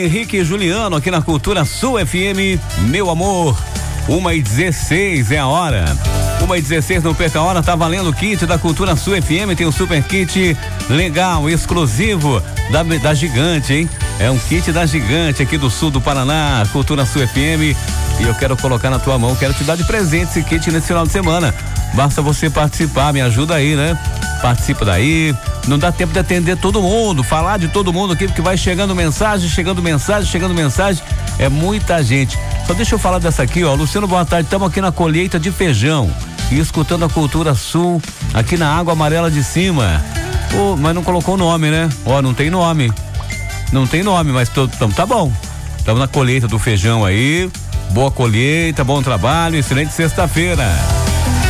Henrique e Juliano aqui na Cultura Sul FM, meu amor. 1h16 é a hora. 1h16, não perca a hora, tá valendo o kit da Cultura Sul FM, tem um super kit legal, exclusivo da Gigante, hein? É um kit da Gigante aqui do sul do Paraná, Cultura Sul FM, e eu quero colocar na tua mão, quero te dar de presente esse kit nesse final de semana. Basta você participar, me ajuda aí, né? Participa daí, não dá tempo de atender todo mundo, falar de todo mundo aqui, porque vai chegando mensagem, é muita gente. Só deixa eu falar dessa aqui, ó, Luciano, boa tarde, estamos aqui na colheita de feijão e escutando a Cultura Sul, aqui na Água Amarela de Cima. Mas não colocou o nome, né? Não tem nome, mas tá bom, estamos na colheita do feijão aí, boa colheita, bom trabalho, excelente sexta-feira.